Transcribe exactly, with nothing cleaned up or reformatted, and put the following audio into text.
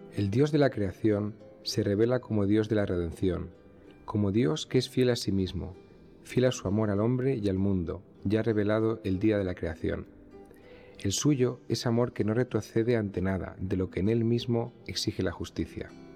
El Dios de la creación se revela como Dios de la redención, como Dios que es fiel a sí mismo, fiel a su amor al hombre y al mundo, ya revelado el día de la creación. El suyo es amor que no retrocede ante nada de lo que en él mismo exige la justicia.